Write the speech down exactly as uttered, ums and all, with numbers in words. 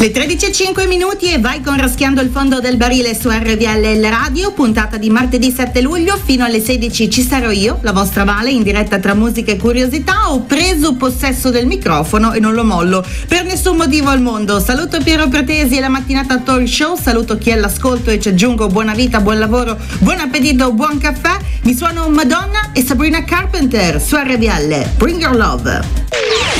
Le tredici e cinque minuti e vai con Raschiando il fondo del barile su R V L L Radio, puntata di martedì sette luglio. Fino alle sedici ci sarò io, la vostra Vale, in diretta tra musica e curiosità. Ho preso possesso del microfono e non lo mollo per nessun motivo al mondo. Saluto Piero Pratesi e la mattinata talk show, saluto chi è all'ascolto e ci aggiungo buona vita, buon lavoro, buon appetito, buon caffè. Mi suono Madonna e Sabrina Carpenter su R V L. Bring your love.